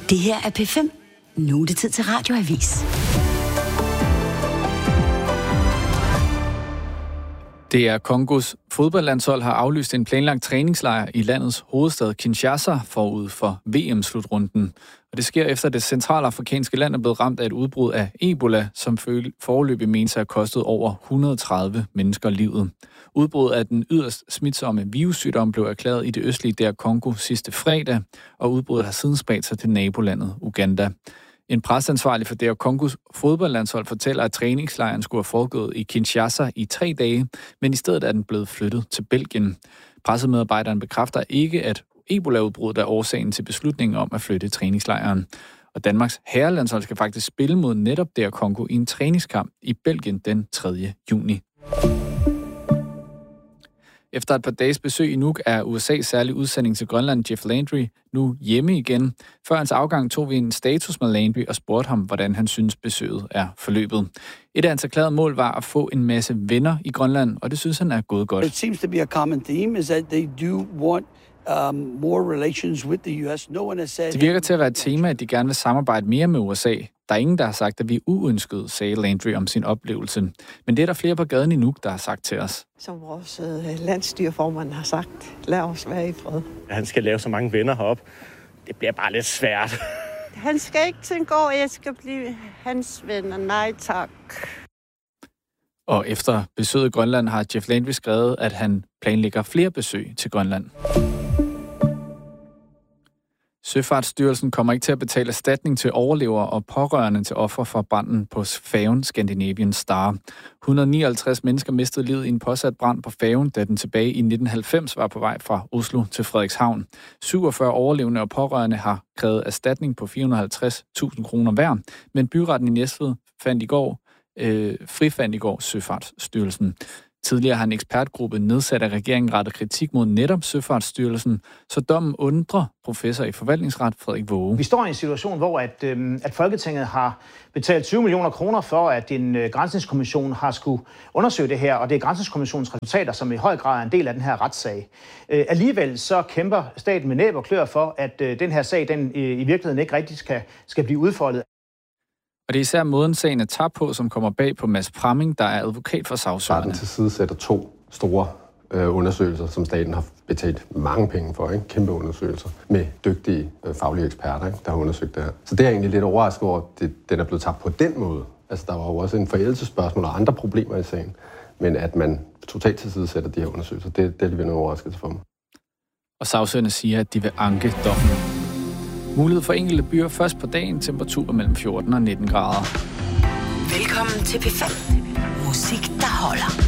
Det her er P5. Nu er det tid til Radioavis. Det er Kongos fodboldlandshold har aflyst en planlagt træningslejr i landets hovedstad Kinshasa forud for VM-slutrunden. Og det sker efter, at det centralafrikanske land er blevet ramt af et udbrud af Ebola, som foreløbig menes at have kostet over 130 mennesker livet. Udbruddet af den yderst smitsomme virussygdom blev erklæret i det østlige DR Kongo sidste fredag, og udbruddet har siden spredt sig til nabolandet Uganda. En presseansvarlig for DR Kongos fodboldlandshold fortæller, at træningslejren skulle have foregået i Kinshasa i 3 dage, men i stedet er den blevet flyttet til Belgien. Pressemedarbejderen bekræfter ikke, at Ebola-udbruddet er årsagen til beslutningen om at flytte træningslejren. Og Danmarks herrelandshold skal faktisk spille mod netop DR Kongo i en træningskamp i Belgien den 3. juni. Efter et par dages besøg i Nuuk er USA's særlige udsending til Grønland, Jeff Landry, nu hjemme igen. Før hans afgang tog vi en status med Landry og spurgte ham, hvordan han synes besøget er forløbet. Et af hans erklærede mål var at få en masse venner i Grønland, og det synes han er gået godt. It seems to be a common theme is that they do want more relations with the US. No one has said. Det virker til at være et tema, at de gerne vil samarbejde mere med USA. Der er ingen, der har sagt, at vi er uønskede, sagde Landry om sin oplevelse. Men det er der flere på gaden i Nuuk, der har sagt til os. Som vores landsstyreformand har sagt, lad os være i fred. Han skal lave så mange venner herop. Det bliver bare lidt svært. Han skal ikke tænke over, at jeg skal blive hans venner. Nej, tak. Og efter besøget i Grønland har Jeff Landry skrevet, at han planlægger flere besøg til Grønland. Søfartsstyrelsen kommer ikke til at betale erstatning til overlevere og pårørende til ofre for branden på færgen Scandinavian Star. 159 mennesker mistede livet i en påsat brand på færgen, da den tilbage i 1990 var på vej fra Oslo til Frederikshavn. 47 overlevende og pårørende har krævet erstatning på 450.000 kroner hver, men byretten i Næstved frifandt i går Søfartsstyrelsen. Tidligere har en ekspertgruppe nedsat af regeringen rettet kritik mod netop Søfartsstyrelsen, så dommen undrer professor i forvaltningsret Frederik Waage. Vi står i en situation, hvor at Folketinget har betalt 20 millioner kroner for, at en granskningskommission har skulle undersøge det her, og det er granskningskommissionens resultater, som i høj grad er en del af den her retssag. Alligevel så kæmper staten med næb og klør for, at den her sag den i virkeligheden ikke rigtig skal blive udfoldet. Og det er især måden sagen er tabt på, som kommer bag på Mads Pramming, der er advokat for sagsøgerne. Retten til side sætter 2 store undersøgelser, som staten har betalt mange penge for. Ikke? Kæmpe undersøgelser med dygtige faglige eksperter, ikke? Der har undersøgt det her. Så det er egentlig lidt overrasket over, at den er blevet tabt på den måde. Altså der var jo også en forældelsesspørgsmål og andre problemer i sagen. Men at man totalt til side sætter de her undersøgelser, det er lidt en overraskelse for mig. Og sagsøgerne siger, at de vil anke dommen. Mulighed for enkelte byer først på dagen, temperatur mellem 14 og 19 grader. Velkommen til P5. Musik, der holder.